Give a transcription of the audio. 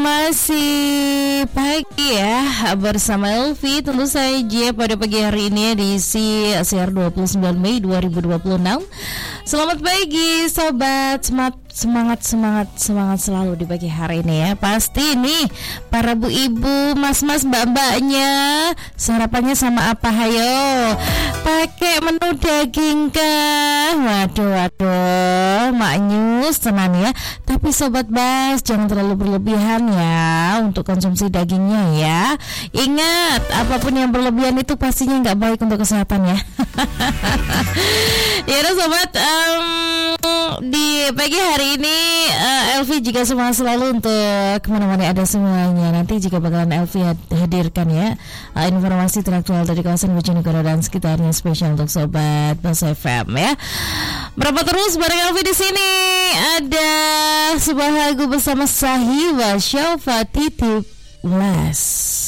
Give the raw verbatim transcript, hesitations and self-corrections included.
masih pagi ya bersama Elvi. Tentu saja pada pagi hari ini edisi siar dua puluh sembilan Mei dua ribu dua puluh enam. Selamat pagi sobat, semangat semangat semangat semangat selalu di pagi hari ini ya. Pasti nih para bu ibu, mas-mas, mbak-mbaknya sarapannya sama apa? Hayo pakai menu daging kah? Waduh waduh maknyus tenan ya. Tapi sobat Bas jangan terlalu berlebihan ya untuk konsumsi dagingnya ya. Ingat apapun yang berlebihan itu pastinya nggak baik untuk kesehatan ya. Ya udah sobat, um, di pagi hari ini uh, Elvi juga semangat selalu untuk kemana-mana ada semuanya. Nanti juga bakalan Elvi hadirkan ya uh, informasi teraktual dari kawasan Bojonegoro dan sekitarnya spesial untuk sobat Bas F M ya. Berapa terus bareng Elvi di sini ada sebuah lagu bersama Sahiwa Syafati Tiblas.